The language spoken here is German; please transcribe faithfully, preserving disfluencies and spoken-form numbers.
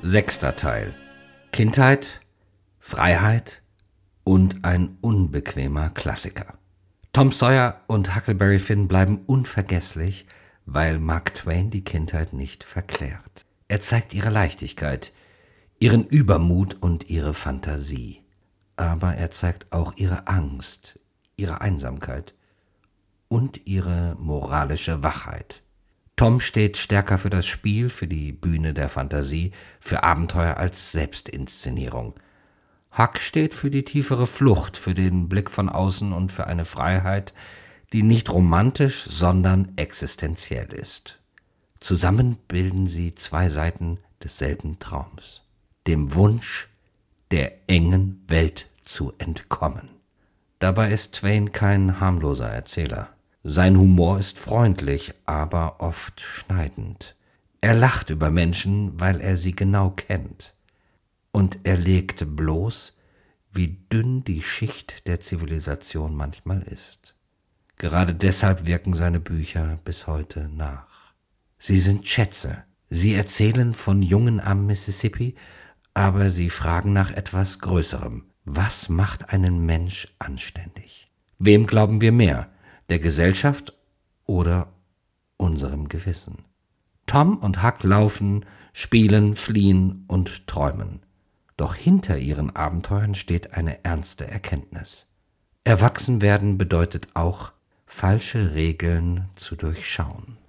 Sechster Teil. Kindheit, Freiheit und ein unbequemer Klassiker. Tom Sawyer und Huckleberry Finn bleiben unvergesslich, weil Mark Twain die Kindheit nicht verklärt. Er zeigt ihre Leichtigkeit, ihren Übermut und ihre Fantasie. Aber er zeigt auch ihre Angst, ihre Einsamkeit und ihre moralische Wachheit. Tom steht stärker für das Spiel, für die Bühne der Fantasie, für Abenteuer als Selbstinszenierung. Huck steht für die tiefere Flucht, für den Blick von außen und für eine Freiheit, die nicht romantisch, sondern existenziell ist. Zusammen bilden sie zwei Seiten desselben Traums, dem Wunsch, der engen Welt zu entkommen. Dabei ist Twain kein harmloser Erzähler. Sein Humor ist freundlich, aber oft schneidend. Er lacht über Menschen, weil er sie genau kennt. Und er legt bloß, wie dünn die Schicht der Zivilisation manchmal ist. Gerade deshalb wirken seine Bücher bis heute nach. Sie sind Schätze. Sie erzählen von Jungen am Mississippi, aber sie fragen nach etwas Größerem. Was macht einen Mensch anständig? Wem glauben wir mehr? Der Gesellschaft oder unserem Gewissen? Tom und Huck laufen, spielen, fliehen und träumen. Doch hinter ihren Abenteuern steht eine ernste Erkenntnis. Erwachsen werden bedeutet auch, falsche Regeln zu durchschauen.